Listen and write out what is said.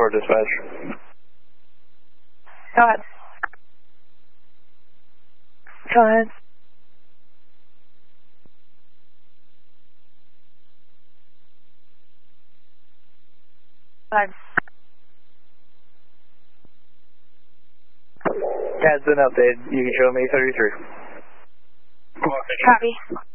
34 dispatch. Go ahead. Go ahead. Go ahead. Yeah, it's been updated. You can show me 33. Copy.